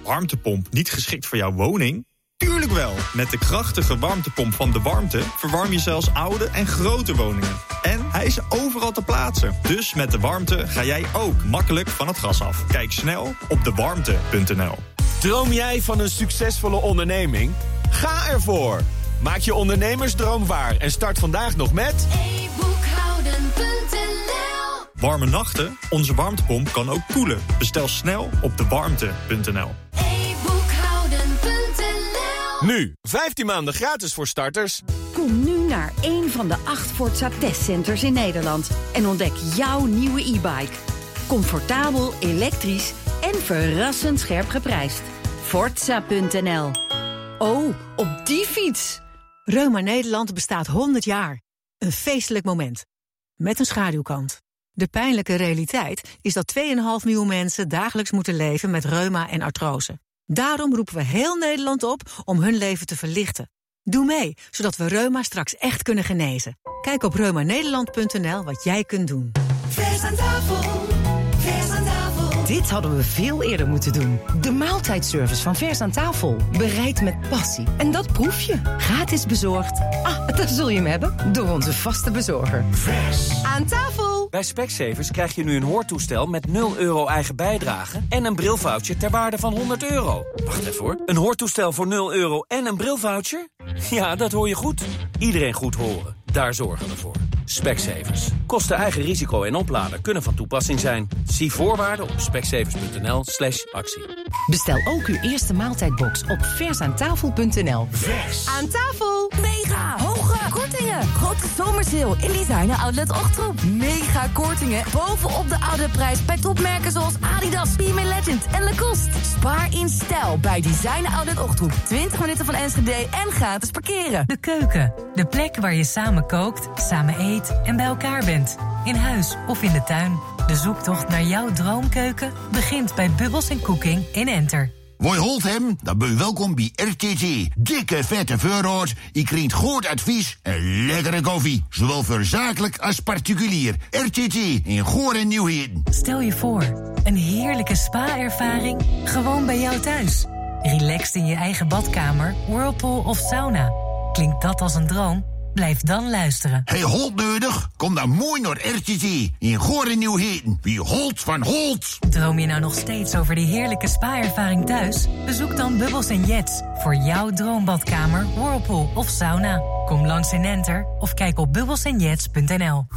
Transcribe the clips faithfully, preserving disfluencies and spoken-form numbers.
warmtepomp niet geschikt voor jouw woning? Tuurlijk wel! Met de krachtige warmtepomp van De Warmte verwarm je zelfs oude en grote woningen. En hij is overal te plaatsen. Dus met De Warmte ga jij ook makkelijk van het gas af. Kijk snel op de warmte punt n l. Droom jij van een succesvolle onderneming? Ga ervoor! Maak je ondernemersdroom waar en start vandaag nog met e boekhouden punt n l. Warme nachten? Onze warmtepomp kan ook koelen. Bestel snel op de warmte punt n l. e boekhouden punt n l. nu vijftien maanden gratis voor starters. Kom nu naar een van de acht Forza testcenters in Nederland en ontdek jouw nieuwe e-bike. Comfortabel, elektrisch en verrassend scherp geprijsd. Forza punt n l. Oh, op die fiets! Reuma Nederland bestaat honderd jaar. Een feestelijk moment. Met een schaduwkant. De pijnlijke realiteit is dat twee komma vijf miljoen mensen dagelijks moeten leven met reuma en artrose. Daarom roepen we heel Nederland op om hun leven te verlichten. Doe mee, zodat we reuma straks echt kunnen genezen. Kijk op reuma nederland punt n l wat jij kunt doen. Vers aan tafel, vers aan tafel. Dit hadden we veel eerder moeten doen. De maaltijdservice van Vers aan tafel. Bereid met passie. En dat proef je. Gratis bezorgd. Ah, daar zul je hem hebben. Door onze vaste bezorger. Vers aan tafel. Bij Specsavers krijg je nu een hoortoestel met nul euro eigen bijdrage en een brilvoucher ter waarde van honderd euro. Wacht even hoor. Een hoortoestel voor nul euro en een brilvoucher? Ja, dat hoor je goed. Iedereen goed horen. Daar zorgen we voor. Specsavers. Kosten eigen risico en oplader kunnen van toepassing zijn. Zie voorwaarden op specsavers punt n l slash actie. Bestel ook uw eerste maaltijdbox op versaantafel punt n l. Vers aan tafel. Mega hoge kortingen. Grote zomersale in Designer Outlet Ochtroep. Mega kortingen bovenop de oude prijs bij topmerken zoals Adidas, P M Legend en Lacoste. Spaar in stijl bij Designer Outlet Ochtroep. twintig minuten van Enschede en gratis parkeren. De keuken. De plek waar je samen kookt, samen eet en bij elkaar bent. In huis of in de tuin. De zoektocht naar jouw droomkeuken begint bij Bubbles en Cooking in Enter. Woi holt hem, dan ben je welkom bij R T T. Dikke vette voorraad, je krijgt goed advies en lekkere koffie. Zowel voor zakelijk als particulier. R T T in Goor en Nieuwheden. Stel je voor, een heerlijke spa-ervaring gewoon bij jou thuis. Relaxed in je eigen badkamer, whirlpool of sauna. Klinkt dat als een droom? Blijf dan luisteren. Hey, Holt nodig? Kom dan mooi naar R T T in Goor en Nieuwheden. Wie Holt van Holt. Droom je nou nog steeds over die heerlijke spa-ervaring thuis? Bezoek dan Bubbles en Jets voor jouw droombadkamer, whirlpool of sauna. Kom langs in Enter of kijk op bubbles en jets punt n l.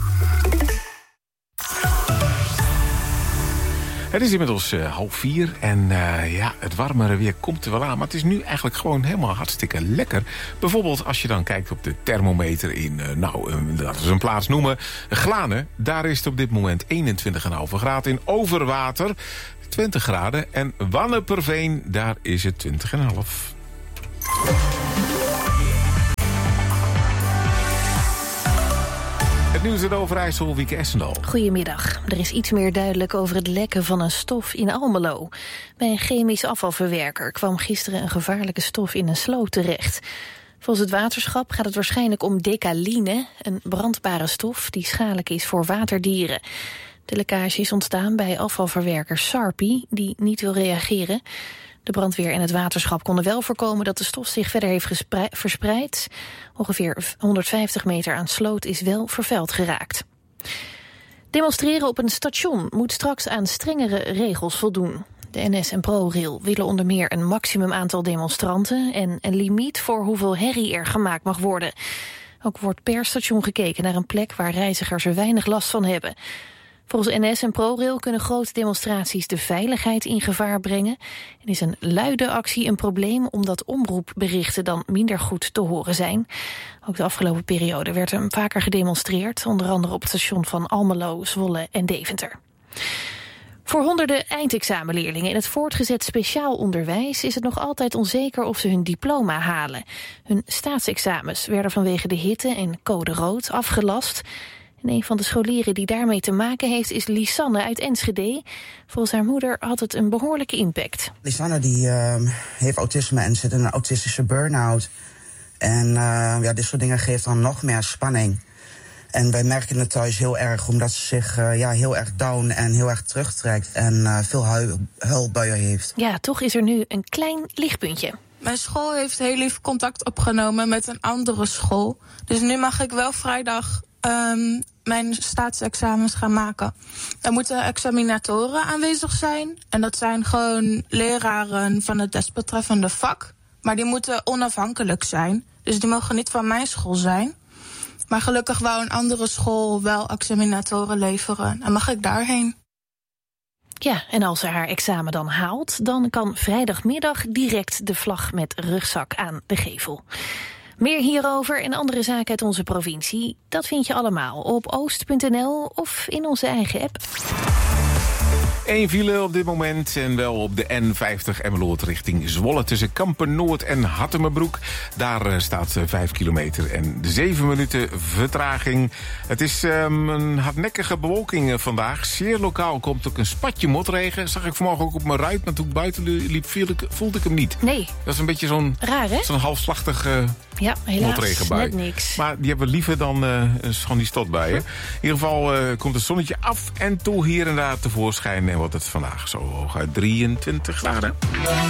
Het is inmiddels uh, half vier en uh, ja, het warmere weer komt er wel aan. Maar het is nu eigenlijk gewoon helemaal hartstikke lekker. Bijvoorbeeld als je dan kijkt op de thermometer in, uh, nou, uh, laten we een plaats noemen, Glanen. Daar is het op dit moment eenentwintig komma vijf graden. In Overwater twintig graden. En Wanneperveen, daar is het twintig komma vijf. Het nieuws uit Overijssel, Wieke Essendal. Goedemiddag. Er is iets meer duidelijk over het lekken van een stof in Almelo. Bij een chemisch afvalverwerker kwam gisteren een gevaarlijke stof in een sloot terecht. Volgens het waterschap gaat het waarschijnlijk om decaline, een brandbare stof die schadelijk is voor waterdieren. De lekkage is ontstaan bij afvalverwerker Sarpi, die niet wil reageren. De brandweer en het waterschap konden wel voorkomen dat de stof zich verder heeft verspreid. Ongeveer honderdvijftig meter aan sloot is wel vervuild geraakt. Demonstreren op een station moet straks aan strengere regels voldoen. De N S en ProRail willen onder meer een maximum aantal demonstranten en een limiet voor hoeveel herrie er gemaakt mag worden. Ook wordt per station gekeken naar een plek waar reizigers er weinig last van hebben. Volgens N S en ProRail kunnen grote demonstraties de veiligheid in gevaar brengen. En is een luide actie een probleem omdat omroepberichten dan minder goed te horen zijn. Ook de afgelopen periode werd er vaker gedemonstreerd, onder andere op het station van Almelo, Zwolle en Deventer. Voor honderden eindexamenleerlingen in het voortgezet speciaal onderwijs is het nog altijd onzeker of ze hun diploma halen. Hun staatsexamens werden vanwege de hitte en code rood afgelast. En een van de scholieren die daarmee te maken heeft is Lisanne uit Enschede. Volgens haar moeder had het een behoorlijke impact. Lisanne die, uh, heeft autisme en zit in een autistische burn-out. En uh, ja, dit soort dingen geeft dan nog meer spanning. En wij merken het thuis heel erg, omdat ze zich uh, ja, heel erg down en heel erg terugtrekt en uh, veel huil, huilbuien heeft. Ja, toch is er nu een klein lichtpuntje. Mijn school heeft heel lief contact opgenomen met een andere school. Dus nu mag ik wel vrijdag um, mijn staatsexamens gaan maken. Er moeten examinatoren aanwezig zijn. En dat zijn gewoon leraren van het desbetreffende vak. Maar die moeten onafhankelijk zijn. Dus die mogen niet van mijn school zijn. Maar gelukkig wou een andere school wel examinatoren leveren. En mag ik daarheen. Ja, en als ze haar examen dan haalt, dan kan vrijdagmiddag direct de vlag met rugzak aan de gevel. Meer hierover en andere zaken uit onze provincie, dat vind je allemaal op oost punt n l of in onze eigen app. Eén file op dit moment en wel op de N vijftig Emmeloord richting Zwolle tussen Kampen-Noord en Hattemerbroek. Daar uh, staat uh, vijf kilometer en zeven minuten vertraging. Het is um, een hardnekkige bewolking uh, vandaag. Zeer lokaal komt ook een spatje motregen. Zag ik vanmorgen ook op mijn ruit, maar toen ik buiten liep voelde ik, voelde ik hem niet. Nee. Dat is een beetje zo'n, raar, hè? Zo'n halfslachtig uh, ja, helaas, motregenbui. Net niks. Maar die hebben we liever dan uh, van die stotbuien. In ieder geval uh, komt het zonnetje af en toe hier en daar tevoorschijn. En wordt het vandaag zo hooguit drieëntwintig graden.